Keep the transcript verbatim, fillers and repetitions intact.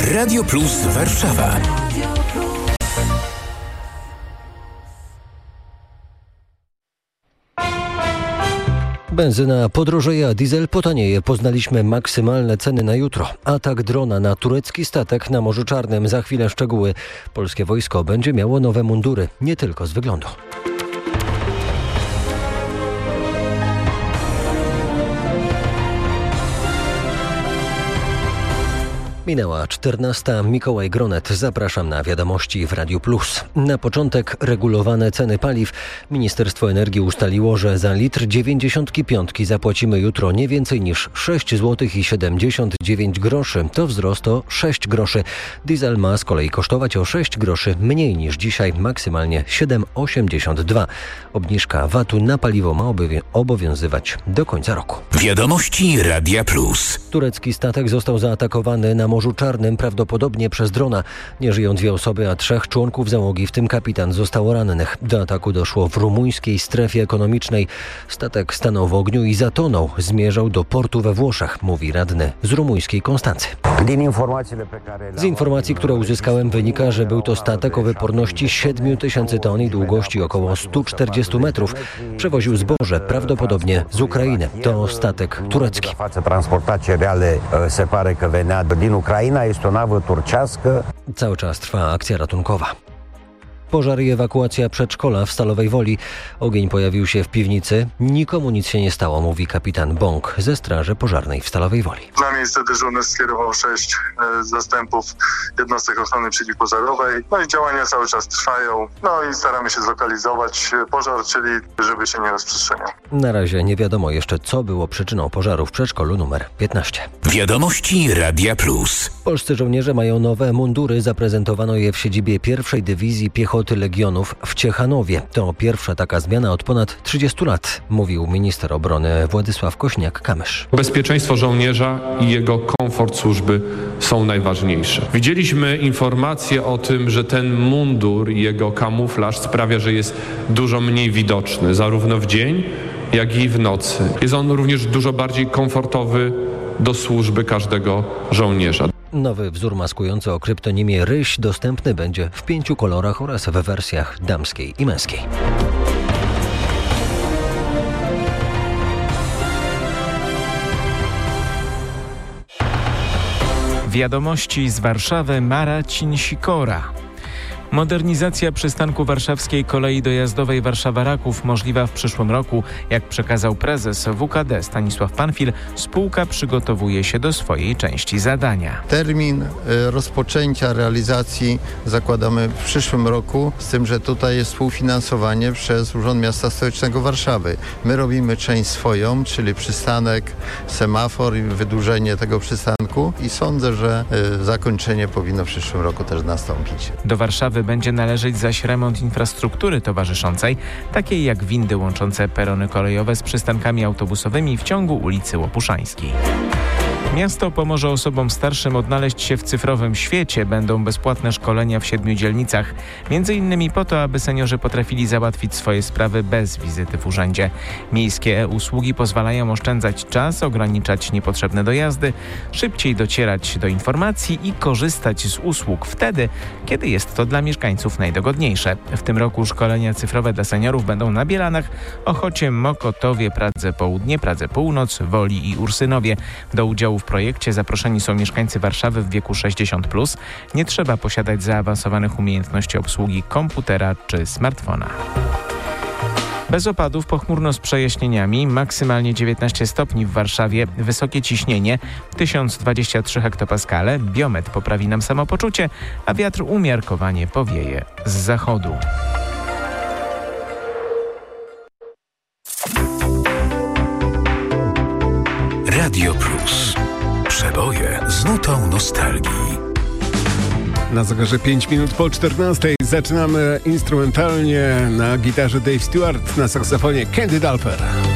Radio Plus Warszawa. Benzyna podrożeje, a diesel potanieje. Poznaliśmy maksymalne ceny na jutro. Atak drona na turecki statek na Morzu Czarnym. Za chwilę szczegóły. Polskie wojsko będzie miało nowe mundury, nie tylko z wyglądu. Minęła czternasta. Mikołaj Gronet. Zapraszam na wiadomości w Radiu Plus. Na początek regulowane ceny paliw. Ministerstwo Energii ustaliło, że za litr dziewięćdziesiątki piątki zapłacimy jutro nie więcej niż sześć złotych i siedemdziesiąt dziewięć groszy. To wzrost o sześć groszy. Diesel ma z kolei kosztować o sześć groszy mniej niż dzisiaj, maksymalnie siedem osiemdziesiąt dwa. Obniżka vatu na paliwo ma obowiązywać do końca roku. Wiadomości Radia Plus. Turecki statek został zaatakowany na Morzu Czarnym, prawdopodobnie przez drona. Nie żyją dwie osoby, a trzech członków załogi, w tym kapitan, zostało rannych. Do ataku doszło w rumuńskiej strefie ekonomicznej. Statek stanął w ogniu i zatonął. Zmierzał do portu we Włoszech, mówi radny z rumuńskiej Konstancy. Z informacji, które uzyskałem, wynika, że był to statek o wyporności siedem tysięcy ton i długości około sto czterdzieści metrów. Przewoził zboże, prawdopodobnie z Ukrainy. To statek turecki. Ucraina jest to nawet turczeska. Cały czas trwa akcja ratunkowa. Pożar i ewakuacja przedszkola w Stalowej Woli. Ogień pojawił się w piwnicy. Nikomu nic się nie stało, mówi kapitan Bąk ze Straży Pożarnej w Stalowej Woli. Na miejsce dyżurny skierował sześć e, zastępów jednostek ochrony przeciwpożarowej. No i działania cały czas trwają. No i staramy się zlokalizować pożar, czyli żeby się nie rozprzestrzeniał. Na razie nie wiadomo jeszcze, co było przyczyną pożaru w przedszkolu numer piętnaście. Wiadomości Radia Plus. Polscy żołnierze mają nowe mundury. Zaprezentowano je w siedzibie pierwszej Dywizji Piechoty Legionów w Ciechanowie. To pierwsza taka zmiana od ponad trzydziestu lat, mówił minister obrony Władysław Kośniak-Kamysz. Bezpieczeństwo żołnierza i jego komfort służby są najważniejsze. Widzieliśmy informacje o tym, że ten mundur i jego kamuflaż sprawia, że jest dużo mniej widoczny, zarówno w dzień, jak i w nocy. Jest on również dużo bardziej komfortowy do służby każdego żołnierza. Nowy wzór maskujący o kryptonimie Ryś dostępny będzie w pięciu kolorach oraz w wersjach damskiej i męskiej. Wiadomości z Warszawy. Marcin Sikora. Modernizacja przystanku warszawskiej kolei dojazdowej Warszawa-Raków możliwa w przyszłym roku. Jak przekazał prezes W K D Stanisław Panfil, spółka przygotowuje się do swojej części zadania. Termin rozpoczęcia realizacji zakładamy w przyszłym roku, z tym, że tutaj jest współfinansowanie przez Urząd Miasta Stołecznego Warszawy. My robimy część swoją, czyli przystanek, semafor i wydłużenie tego przystanku i sądzę, że zakończenie powinno w przyszłym roku też nastąpić. Do Warszawy będzie należeć zaś remont infrastruktury towarzyszącej, takiej jak windy łączące perony kolejowe z przystankami autobusowymi w ciągu ulicy Łopuszańskiej. Miasto pomoże osobom starszym odnaleźć się w cyfrowym świecie. Będą bezpłatne szkolenia w siedmiu dzielnicach. Między innymi po to, aby seniorzy potrafili załatwić swoje sprawy bez wizyty w urzędzie. Miejskie e-usługi pozwalają oszczędzać czas, ograniczać niepotrzebne dojazdy, szybciej docierać do informacji i korzystać z usług wtedy, kiedy jest to dla mieszkańców najdogodniejsze. W tym roku szkolenia cyfrowe dla seniorów będą na Bielanach, Ochocie, Mokotowie, Pradze Południe, Pradze Północ, Woli i Ursynowie. Do udziału w projekcie zaproszeni są mieszkańcy Warszawy w wieku sześćdziesiąt plus. Nie trzeba posiadać zaawansowanych umiejętności obsługi komputera czy smartfona. Bez opadów, pochmurno z przejaśnieniami, maksymalnie dziewiętnaście stopni w Warszawie, wysokie ciśnienie tysiąc dwadzieścia trzy hektopaskale, biometr poprawi nam samopoczucie, a wiatr umiarkowanie powieje z zachodu. Radio Plus. Przeboje z nutą nostalgii. Na zegarze pięć minut po czternastej zaczynamy instrumentalnie na gitarze Dave Stewart, na saksofonie Candy Dulfer.